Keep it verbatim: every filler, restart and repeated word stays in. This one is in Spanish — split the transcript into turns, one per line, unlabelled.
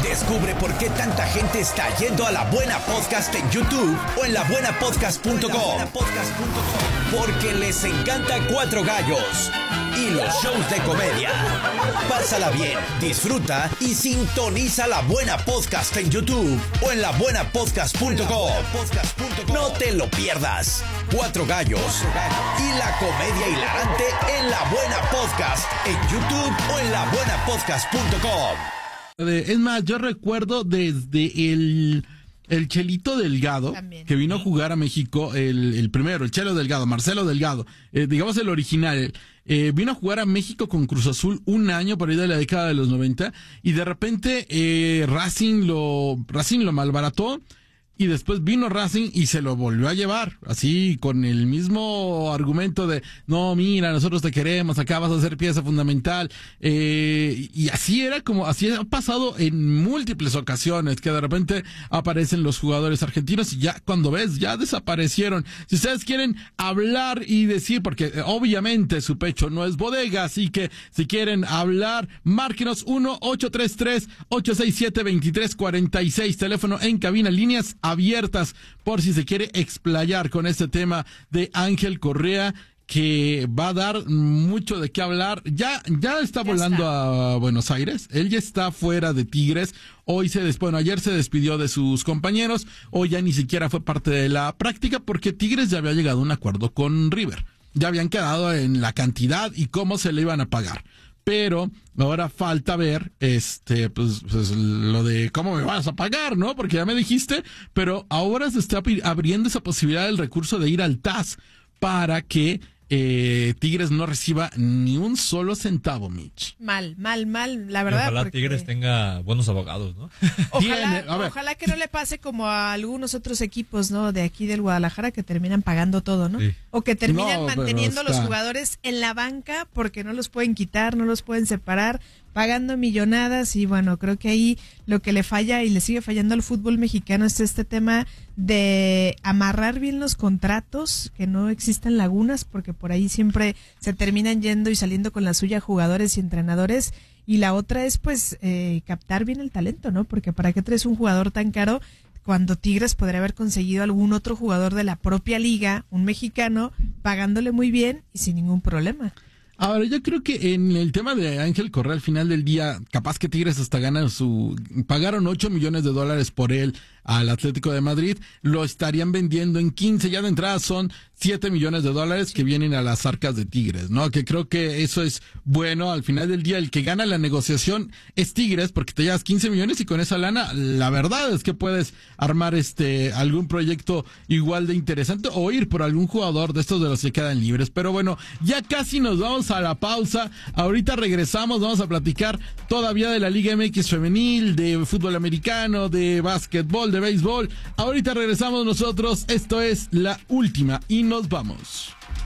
Descubre por qué tanta gente está yendo a La Buena Podcast en YouTube o en la buena podcast punto com. Porque les encanta Cuatro Gallos y los shows de comedia. Pásala bien, disfruta y sintoniza La Buena Podcast en YouTube o en la buena podcast punto com. No te lo pierdas. Cuatro Gallos y la comedia hilarante en La Buena Podcast en YouTube o en la buena podcast punto com.
Es más, yo recuerdo desde el, el Chelito Delgado, también, que vino a jugar a México, el, el primero, el Chelo Delgado, Marcelo Delgado, eh, digamos el original, eh, vino a jugar a México con Cruz Azul un año por ahí de la década de los noventa, y de repente eh, Racing lo Racing lo malbarató. Y después vino Racing y se lo volvió a llevar, así con el mismo argumento de, no, mira, nosotros te queremos, acá vas a ser pieza fundamental. Eh, y así era como, así ha pasado en múltiples ocasiones, que de repente aparecen los jugadores argentinos y ya cuando ves, ya desaparecieron. Si ustedes quieren hablar y decir, porque eh, obviamente su pecho no es bodega, así que si quieren hablar, márquenos uno ocho tres tres, ocho seis siete, dos tres cuatro seis, teléfono en cabina, líneas abiertas por si se quiere explayar con este tema de Ángel Correa, que va a dar mucho de qué hablar. Ya, ya está ya volando está. a Buenos Aires. Él ya está fuera de Tigres. Hoy se des, bueno, ayer se despidió de sus compañeros. Hoy ya ni siquiera fue parte de la práctica porque Tigres ya había llegado a un acuerdo con River. Ya habían quedado en la cantidad y cómo se le iban a pagar. Pero ahora falta ver, este, pues, pues, lo de cómo me vas a pagar, ¿no? Porque ya me dijiste, pero ahora se está abriendo esa posibilidad del recurso de ir al T A S para que eh, Tigres no reciba ni un solo centavo, Mitch.
Mal, mal, mal, la verdad.
Ojalá
porque...
Tigres tenga buenos abogados, ¿no?
Ojalá, ojalá que no le pase como a algunos otros equipos, ¿no? De aquí del Guadalajara que terminan pagando todo, ¿no? Sí. O que terminan no, manteniendo a los jugadores en la banca porque no los pueden quitar, no los pueden separar, pagando millonadas. Y bueno, creo que ahí lo que le falla y le sigue fallando al fútbol mexicano es este tema de amarrar bien los contratos, que no existan lagunas, porque por ahí siempre se terminan yendo y saliendo con la suya jugadores y entrenadores. Y la otra es pues eh, captar bien el talento, ¿no? Porque ¿para qué traes un jugador tan caro cuando Tigres podría haber conseguido algún otro jugador de la propia liga, un mexicano, pagándole muy bien y sin ningún problema?
Ahora, yo creo que en el tema de Ángel Correa, al final del día, capaz que Tigres hasta ganan su... Pagaron ocho millones de dólares por él al Atlético de Madrid, lo estarían vendiendo en quince, ya de entrada son siete millones de dólares que vienen a las arcas de Tigres, ¿no? Que creo que eso es bueno. Al final del día, el que gana la negociación es Tigres, porque te llevas quince millones y con esa lana, la verdad es que puedes armar este algún proyecto igual de interesante o ir por algún jugador de estos de los que quedan libres. Pero bueno, ya casi nos vamos a la pausa. Ahorita regresamos, vamos a platicar todavía de la Liga M X femenil, de fútbol americano, de básquetbol, de béisbol. Ahorita regresamos nosotros. Esto es La Última y nos vamos.